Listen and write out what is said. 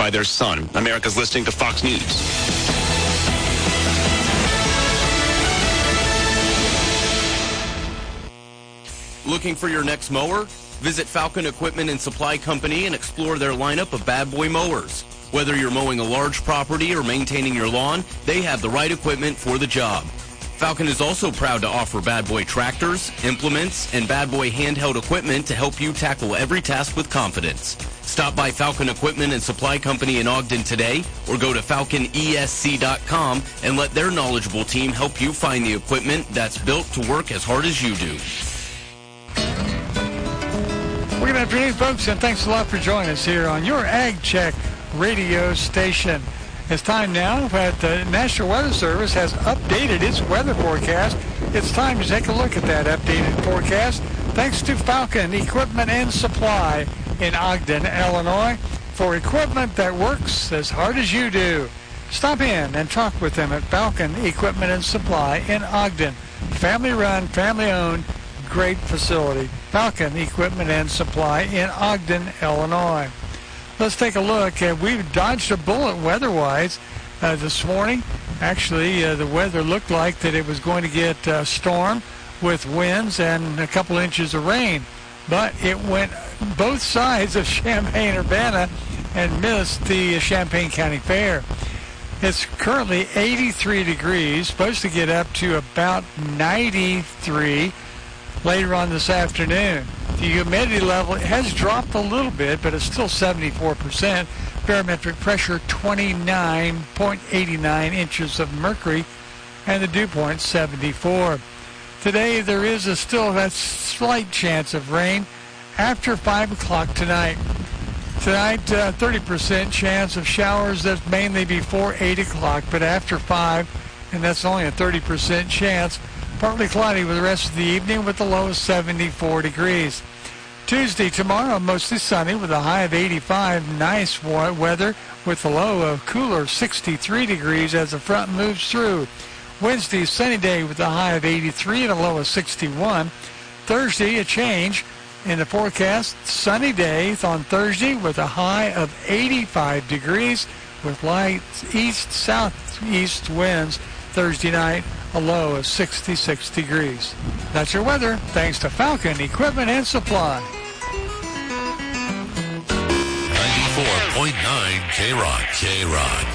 by their son. America's listening to Fox News. Looking for your next mower? Visit Falcon Equipment and Supply Company and explore their lineup of bad boy mowers. Whether you're mowing a large property or maintaining your lawn, they have the right equipment for the job. Falcon is also proud to offer bad boy tractors, implements, and bad boy handheld equipment to help you tackle every task with confidence. Stop by Falcon Equipment and Supply Company in Ogden today or go to falconesc.com and let their knowledgeable team help you find the equipment that's built to work as hard as you do. Well, good afternoon, folks, and thanks a lot for joining us here on your Ag Check radio station. It's time now that the National Weather Service has updated its weather forecast. It's time to take a look at that updated forecast thanks to Falcon Equipment and Supply in Ogden, Illinois, for equipment that works as hard as you do. Stop in and talk with them at Falcon Equipment and Supply in Ogden. Family-run, family-owned, great facility. Falcon Equipment and Supply in Ogden, Illinois. Let's take a look. We've dodged a bullet weather-wise this morning. Actually, the weather looked like that it was going to get storm with winds and a couple inches of rain. But it went both sides of Champaign-Urbana and missed the Champaign County Fair. It's currently 83 degrees, supposed to get up to about 93 later on this afternoon. The humidity level has dropped a little bit, but it's still 74%. Barometric pressure 29.89 inches of mercury, and the dew point 74. Today there is still that slight chance of rain after 5 o'clock tonight. Tonight, 30% chance of showers. That's mainly before 8 o'clock, but after 5, and that's only a 30% chance. Partly cloudy with the rest of the evening with the low of 74 degrees. Tuesday, tomorrow, mostly sunny with a high of 85. Nice weather with the low of cooler 63 degrees as the front moves through. Wednesday, sunny day with a high of 83 and a low of 61. Thursday, a change in the forecast. Sunny day on Thursday with a high of 85 degrees with light east-southeast winds. Thursday night, a low of 66 degrees. That's your weather, thanks to Falcon Equipment and Supply. 94.9 K-Rock.